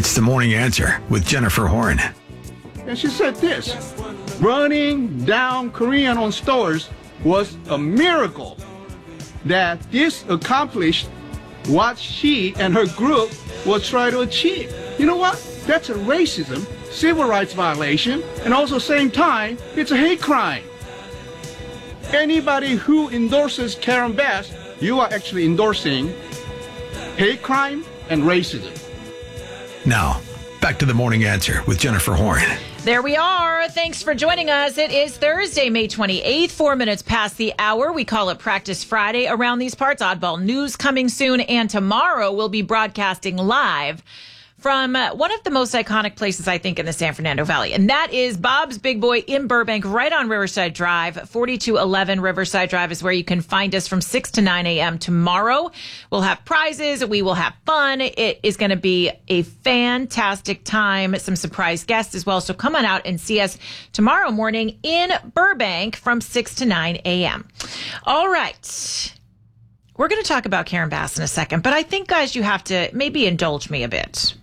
It's The Morning Answer with Jennifer Horn. And she said this: running down Korean on stores was a miracle. That this accomplished what she and her group will try to achieve. You know what? That's a racism, civil rights violation, and also same time, it's a hate crime. Anybody who endorses Karen Bass, you are actually endorsing hate crime and racism. Now, back to The Morning Answer with Jennifer Horn. There we are. Thanks for joining us. It is Thursday, May 28th, 4 minutes past the hour. We call it Practice Friday around these parts. Oddball News coming soon. And tomorrow we'll be broadcasting live from one of the most iconic places, I think, in the San Fernando Valley. And that is Bob's Big Boy in Burbank, right on Riverside Drive. 4211 Riverside Drive is where you can find us from 6 to 9 a.m. tomorrow. We'll have prizes. We will have fun. It is going to be a fantastic time. Some surprise guests as well. So come on out and see us tomorrow morning in Burbank from 6 to 9 a.m. All right. We're going to talk about Karen Bass in a second, but I think, guys, you have to maybe indulge me a bit.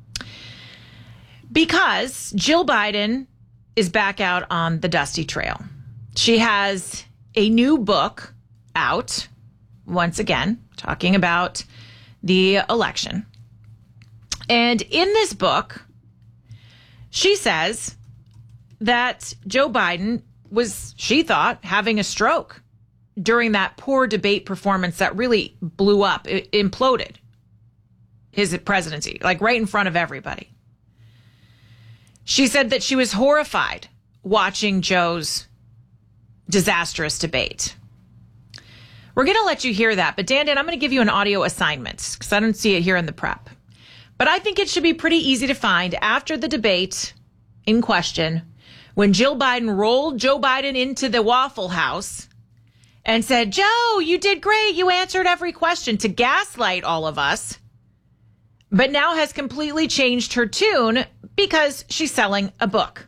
Because Jill Biden is back out on the dusty trail. She has a new book out, once again, talking about the election. And in this book, she says that Joe Biden was, she thought, having a stroke during that poor debate performance that really blew up, it imploded his presidency, like right in front of everybody. She said that she was horrified watching Joe's disastrous debate. We're going to let you hear that. But Dan, I'm going to give you an audio assignment because I don't see it here in the prep. But I think it should be pretty easy to find after the debate in question when Jill Biden rolled Joe Biden into the Waffle House and said, Joe, you did great. You answered every question, to gaslight all of us. But now has completely changed her tune because she's selling a book.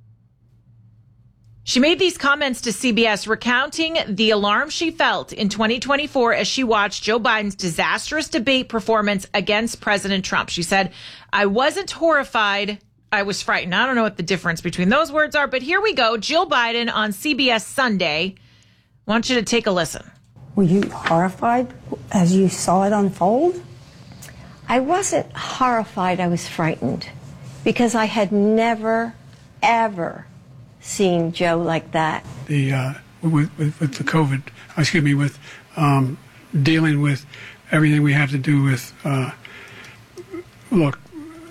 She made these comments to CBS recounting the alarm she felt in 2024 as she watched Joe Biden's disastrous debate performance against President Trump. She said, I wasn't horrified. I was frightened. I don't know what the difference between those words are, but here we go. Jill Biden on CBS Sunday. I want you to take a listen. Were you horrified as you saw it unfold? I wasn't horrified. I was frightened because I had never, ever seen Joe like that. With the COVID, with dealing with everything we have to do with, look,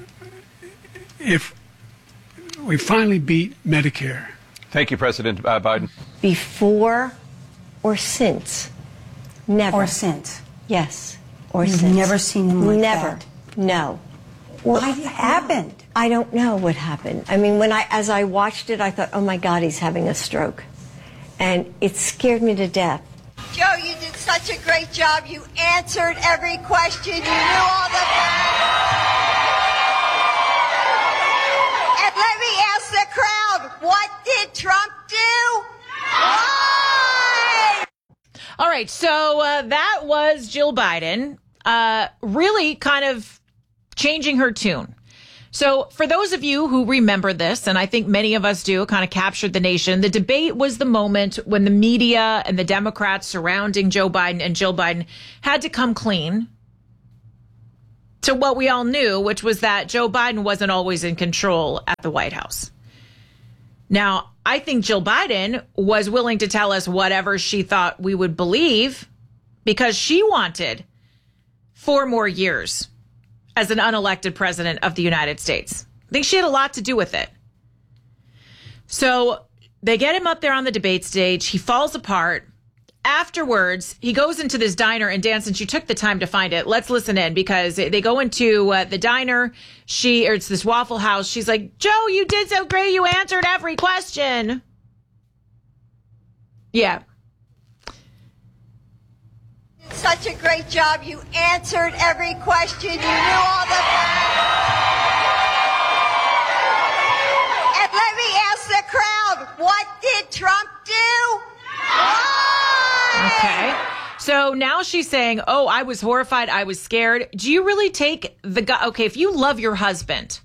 if we finally beat Medicare. Thank you, President Biden. Before or since? Never. Or since? Yes. Or You've since. never seen him like Never. that? No. What happened? I don't know what happened. I mean, as I watched it, I thought, oh my God, he's having a stroke. And it scared me to death. Joe, you did such a great job. You answered every question. You knew all the facts. And let me ask the crowd, what did Trump do? Why? All right, so that was Jill Biden really kind of changing her tune. So for those of you who remember this, and I think many of us do, kind of captured the nation, the debate was the moment when the media and the Democrats surrounding Joe Biden and Jill Biden had to come clean to what we all knew, which was that Joe Biden wasn't always in control at the White House. Now, I think Jill Biden was willing to tell us whatever she thought we would believe because she wanted 4 more years as an unelected president of the United States. I think she had a lot to do with it. So they get him up there on the debate stage. He falls apart. Afterwards, he goes into this diner and Dan, since you took the time to find it, let's listen in because they go into the diner. It's this Waffle House. She's like, Joe, you did so great. You answered every question. Yeah. Such a great job. You answered every question. You knew all the facts. And let me ask the crowd, what did Trump do? Why? Okay. So now she's saying, oh, I was horrified. I was scared. Do you really take the guy? Okay, if you love your husband,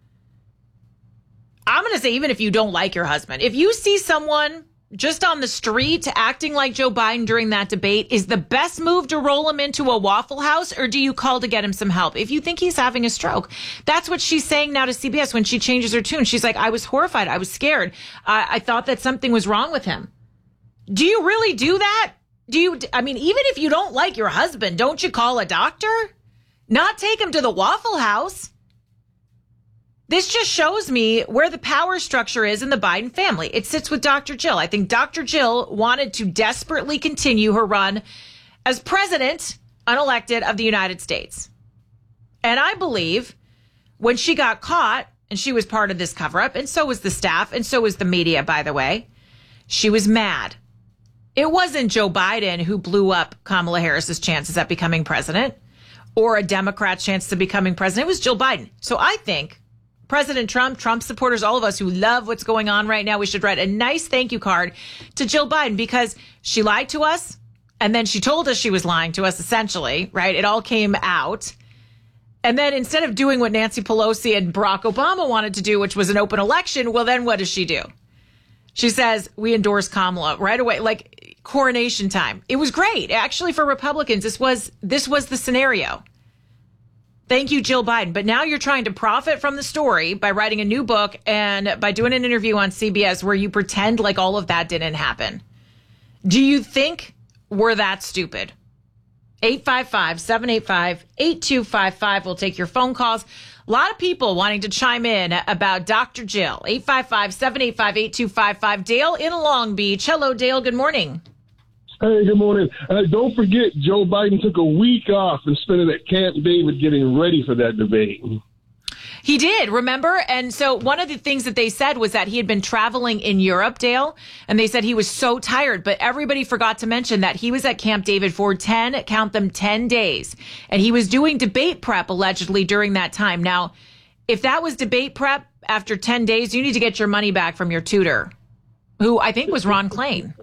I'm going to say, even if you don't like your husband, if you see someone just on the street acting like Joe Biden during that debate, is the best move to roll him into a Waffle House, or do you call to get him some help? If you think he's having a stroke, that's what she's saying now to CBS when she changes her tune. She's like, I was horrified. I was scared. I thought that something was wrong with him. Do you really do that? Even if you don't like your husband, don't you call a doctor? Not take him to the Waffle House. This just shows me where the power structure is in the Biden family. It sits with Dr. Jill. I think Dr. Jill wanted to desperately continue her run as president, unelected, of the United States. And I believe when she got caught, and she was part of this cover-up, and so was the staff, and so was the media, by the way, she was mad. It wasn't Joe Biden who blew up Kamala Harris's chances at becoming president or a Democrat's chance of becoming president. It was Jill Biden. So I think President Trump supporters, all of us who love what's going on right now, we should write a nice thank you card to Jill Biden, because she lied to us and then she told us she was lying to us, essentially, right? It all came out. And then instead of doing what Nancy Pelosi and Barack Obama wanted to do, which was an open election, well, then what does she do? She says, we endorse Kamala right away, like coronation time. It was great. Actually, for Republicans, this was the scenario. Thank you, Jill Biden. But now you're trying to profit from the story by writing a new book and by doing an interview on CBS where you pretend like all of that didn't happen. Do you think we're that stupid? 855-785-8255. We'll take your phone calls. A lot of people wanting to chime in about Dr. Jill. 855-785-8255. Dale in Long Beach. Hello, Dale. Good morning. Hey, good morning. Don't forget, Joe Biden took a week off and spent it at Camp David getting ready for that debate. He did, remember? And so one of the things that they said was that he had been traveling in Europe, Dale, and they said he was so tired. But everybody forgot to mention that he was at Camp David for 10 days. And he was doing debate prep, allegedly, during that time. Now, if that was debate prep after 10 days, you need to get your money back from your tutor, who I think was Ron Klain.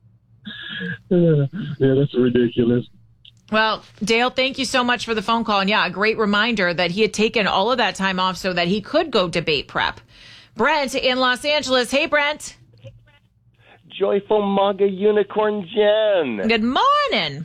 Yeah, that's ridiculous. Well, Dale, thank you so much for the phone call. And yeah, a great reminder that he had taken all of that time off so that he could go debate prep. Brent in Los Angeles. Hey, Brent. Joyful MAGA Unicorn Jen. Good morning.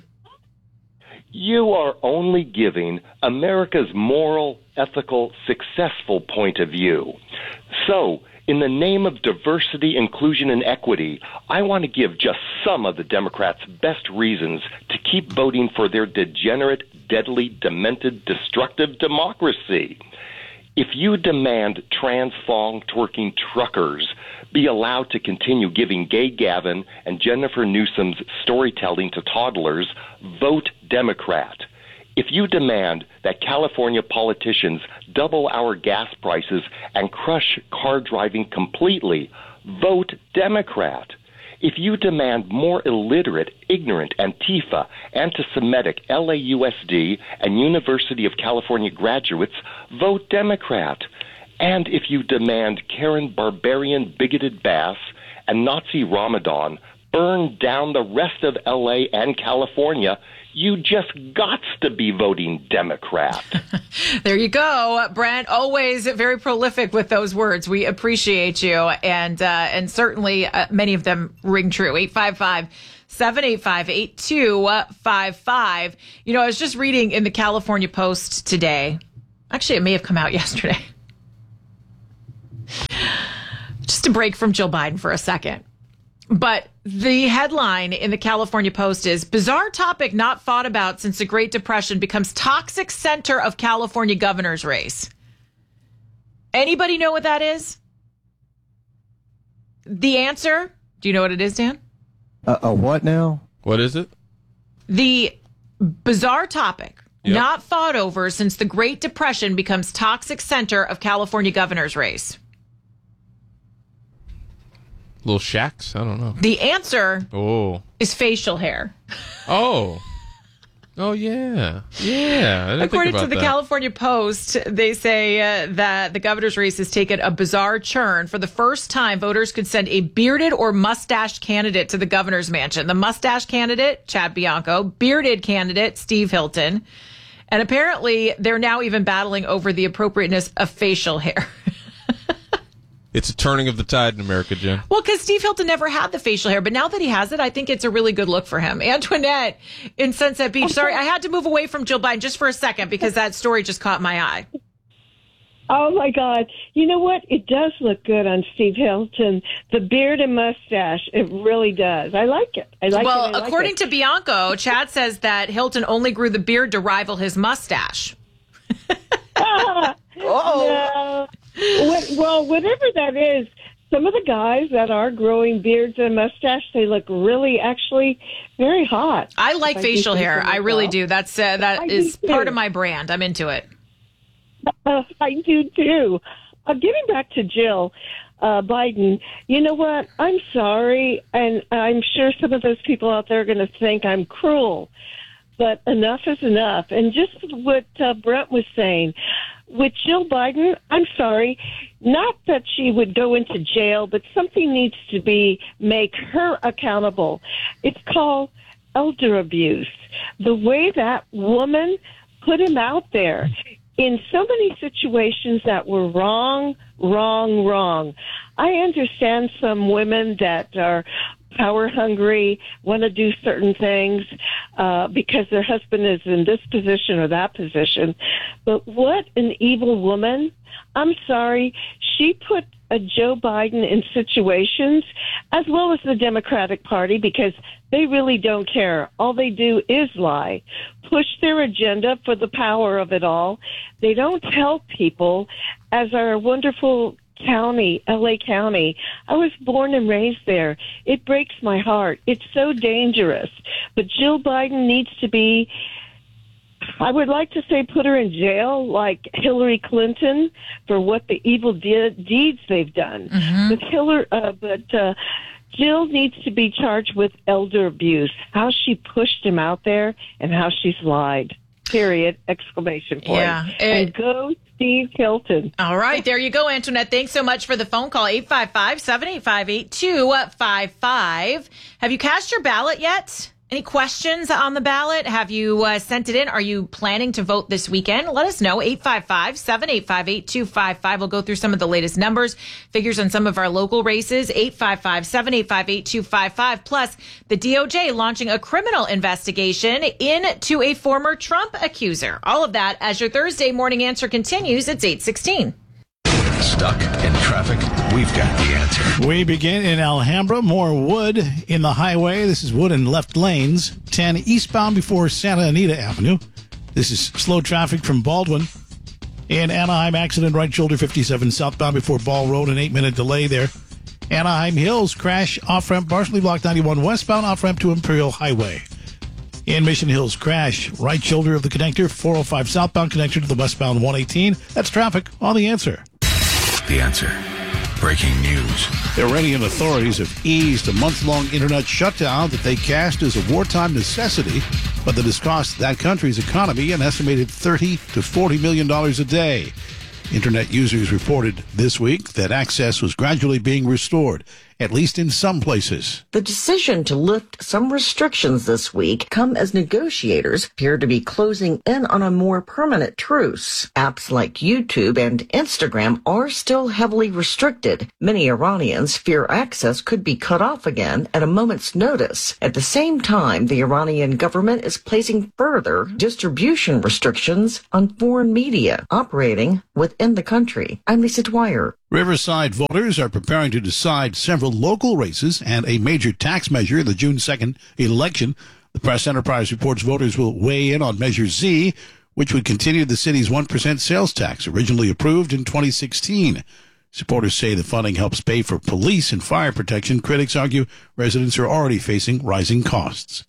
You are only giving America's moral, ethical, successful point of view. So, in the name of diversity, inclusion, and equity, I want to give just some of the Democrats' best reasons to keep voting for their degenerate, deadly, demented, destructive democracy. If you demand trans thong twerking truckers be allowed to continue giving Gay Gavin and Jennifer Newsom's storytelling to toddlers, vote Democrat. If you demand that California politicians double our gas prices and crush car driving completely, vote Democrat. If you demand more illiterate, ignorant, Antifa, anti-Semitic LAUSD and University of California graduates, vote Democrat. And if you demand Karen barbarian bigoted Bass and Nazi Ramadan burn down the rest of LA and California, you just gots to be voting Democrat. There you go, Brent. Always very prolific with those words. We appreciate you, and certainly many of them ring true. 855-785-8255. You know, I was just reading in the California Post today. Actually, it may have come out yesterday. Just to break from Jill Biden for a second. But the headline in the California Post is, bizarre topic not thought about since the Great Depression becomes toxic center of California governor's race. Anybody know what that is? The answer? Do you know what it is, Dan? What now? What is it? The bizarre topic not thought over since the Great Depression becomes toxic center of California governor's race. Little shacks? I don't know. The answer is facial hair. Oh. Oh, yeah. Yeah. According to the California Post, they say that the governor's race has taken a bizarre turn. For the first time, voters could send a bearded or mustached candidate to the governor's mansion. The mustache candidate, Chad Bianco, bearded candidate, Steve Hilton. And apparently, they're now even battling over the appropriateness of facial hair. It's a turning of the tide in America, Jen. Well, because Steve Hilton never had the facial hair, but now that he has it, I think it's a really good look for him. Antoinette in Sunset Beach. Sorry, I had to move away from Jill Biden just for a second because that story just caught my eye. Oh, my God. You know what? It does look good on Steve Hilton. The beard and mustache, it really does. I like it. Well, according to Bianco, Chad says that Hilton only grew the beard to rival his mustache. No. Well, whatever that is, some of the guys that are growing beards and mustache, they look really, actually, very hot. I like facial hair. I really do. That is part of my brand. I'm into it. I do, too. Getting back to Jill Biden, you know what? I'm sorry, and I'm sure some of those people out there are going to think I'm cruel, but enough is enough. And just what Brent was saying, with Jill Biden, I'm sorry, not that she would go into jail, but something needs to make her accountable. It's called elder abuse. The way that woman put him out there in so many situations that were wrong. I understand some women that are power hungry, want to do certain things because their husband is in this position or that position. But what an evil woman. I'm sorry. She put Joe Biden in situations, as well as the Democratic Party, because they really don't care. All they do is lie, push their agenda for the power of it all. They don't help people, as our wonderful county, LA County. I was born and raised there. It breaks my heart. It's so dangerous. But Jill Biden needs to be, I would like to say, put her in jail like Hillary Clinton for what the evil deeds they've done. Mm-hmm. But Jill needs to be charged with elder abuse, how she pushed him out there and how she's lied. Period. Exclamation point. Yeah. And go Steve Hilton. All right. There you go, Antoinette. Thanks so much for the phone call. 855-785-8255. Have you cast your ballot yet? Any questions on the ballot? Have you sent it in? Are you planning to vote this weekend? Let us know. 855-785-8255. We'll go through some of the latest numbers, figures on some of our local races. 855-785-8255. Plus, the DOJ launching a criminal investigation into a former Trump accuser. All of that as your Thursday morning answer continues. It's 8:16. Stuck in traffic? We've got the answer. We begin in Alhambra. More wood in the highway. This is wood in left lanes. 10 eastbound before Santa Anita Avenue. This is slow traffic from Baldwin. In Anaheim, accident right shoulder 57 southbound before Ball Road. An 8-minute delay there. Anaheim Hills crash off-ramp partially blocked 91 westbound off-ramp to Imperial Highway. In Mission Hills crash right shoulder of the connector 405 southbound connector to the westbound 118. That's traffic on The Answer. The Answer. Breaking news. Iranian authorities have eased a month-long internet shutdown that they cast as a wartime necessity, but that has cost that country's economy an estimated $30 to $40 million a day. Internet users reported this week that access was gradually being restored, at least in some places. The decision to lift some restrictions this week come as negotiators appear to be closing in on a more permanent truce. Apps like YouTube and Instagram are still heavily restricted. Many Iranians fear access could be cut off again at a moment's notice. At the same time, the Iranian government is placing further distribution restrictions on foreign media operating within the country. I'm Lisa Dwyer. Riverside voters are preparing to decide several local races and a major tax measure in the June 2nd election. The Press Enterprise reports voters will weigh in on Measure Z, which would continue the city's 1% sales tax, originally approved in 2016. Supporters say the funding helps pay for police and fire protection. Critics argue residents are already facing rising costs.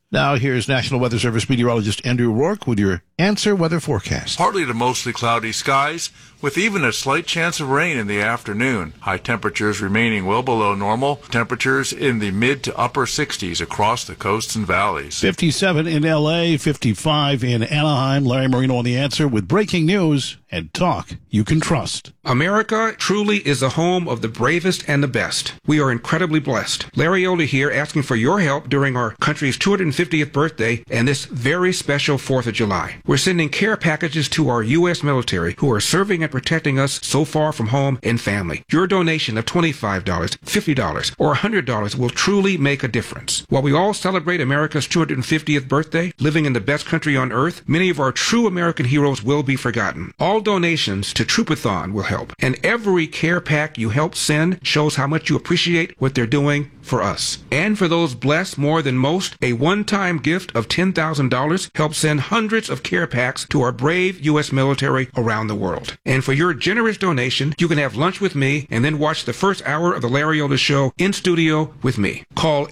Now here's National Weather Service meteorologist Andrew Rourke with your Answer Weather Forecast. Partly to mostly cloudy skies, with even a slight chance of rain in the afternoon. High temperatures remaining well below normal. Temperatures in the mid to upper 60s across the coasts and valleys. 57 in L.A., 55 in Anaheim. Larry Marino on The Answer with breaking news and talk you can trust. America truly is the home of the bravest and the best. We are incredibly blessed. Larry Elder here asking for your help during our country's 250th birthday and this very special 4th of July. We're sending care packages to our U.S. military who are serving and protecting us so far from home and family. Your donation of $25, $50, or $100 will truly make a difference. While we all celebrate America's 250th birthday, living in the best country on earth, many of our true American heroes will be forgotten. All donations to Troopathon will help, and every care pack you help send shows how much you appreciate what they're doing for us. And for those blessed more than most, a one-time gift of $10,000 helps send hundreds of care packs to our brave U.S. military around the world. And for your generous donation, you can have lunch with me and then watch the first hour of the Larry Elder Show in studio with me. Call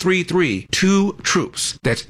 833-2-TROOPS. That's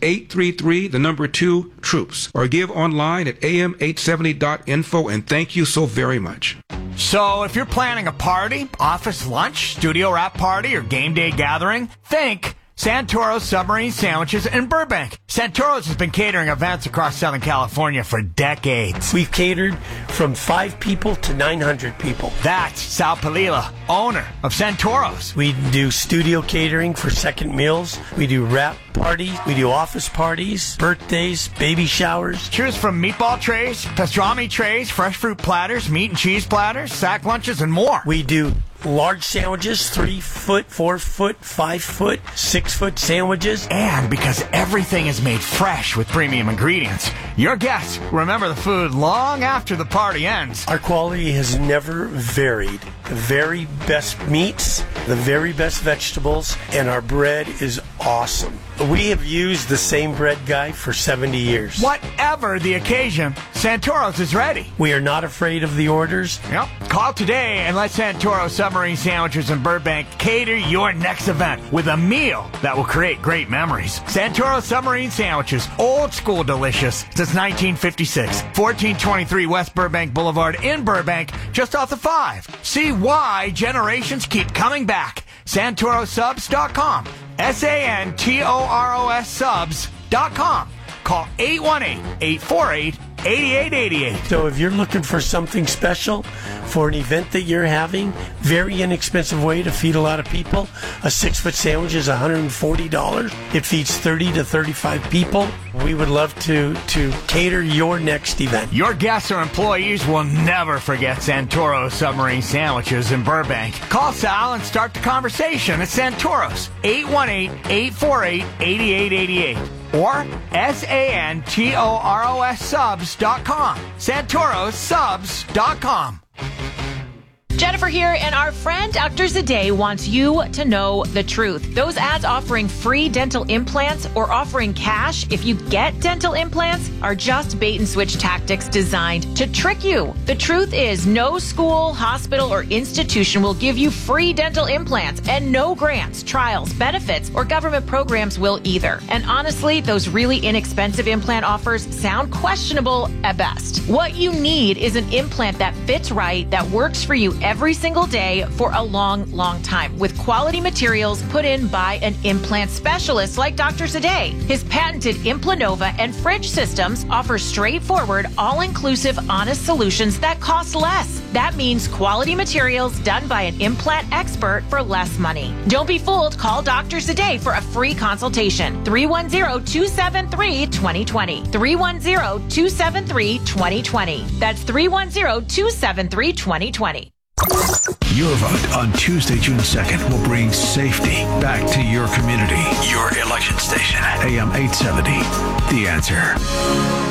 833-2-TROOPS. Or give online at am870.info, and thank you so very much. So if you're planning a party, office lunch, studio wrap party, or game day gathering, think Santoro's Submarine Sandwiches in Burbank. Santoro's has been catering events across Southern California for decades. We've catered from 5 people to 900 people. That's Sal Palila, owner of Santoro's. We do studio catering for second meals. We do wrap parties. We do office parties, birthdays, baby showers. Choose from meatball trays, pastrami trays, fresh fruit platters, meat and cheese platters, sack lunches, and more. We do large sandwiches, 3 foot, 4 foot, 5 foot, 6 foot sandwiches. And because everything is made fresh with premium ingredients, your guests remember the food long after the party ends. Our quality has never varied. The very best meats, the very best vegetables, and our bread is awesome. We have used the same bread guy for 70 years. Whatever the occasion, Santoro's is ready. We are not afraid of the orders. Yep. Call today and let Santoro's Submarine Sandwiches in Burbank cater your next event with a meal that will create great memories. Santoro's Submarine Sandwiches, old school delicious since 1956. 1423 West Burbank Boulevard in Burbank, just off the 5. See why generations keep coming back. SantoroSubs.com. SANTOROS subs.com. Call 818-848-8888. So if you're looking for something special for an event that you're having, very inexpensive way to feed a lot of people, a 6-foot sandwich is $140. It feeds 30 to 35 people. We would love to cater your next event. Your guests or employees will never forget Santoro's Submarine Sandwiches in Burbank. Call Sal and start the conversation at Santoro's, 818-848-8888. Or SANTOROS subs.com. SantoroSubs.com. Jennifer here, and our friend Dr. Zadeh wants you to know the truth. Those ads offering free dental implants or offering cash if you get dental implants are just bait and switch tactics designed to trick you. The truth is, no school, hospital, or institution will give you free dental implants, and no grants, trials, benefits, or government programs will either. And honestly, those really inexpensive implant offers sound questionable at best. What you need is an implant that fits right, that works for you every single day for a long, long time, with quality materials put in by an implant specialist like Dr. Zadeh. His patented Implanova and Fridge systems offer straightforward, all-inclusive, honest solutions that cost less. That means quality materials done by an implant expert for less money. Don't be fooled. Call Dr. Zadeh for a free consultation. 310-273-2020. 310-273-2020. That's 310-273-2020. Your vote on Tuesday, June 2nd will bring safety back to your community. Your election station, AM 870. The Answer.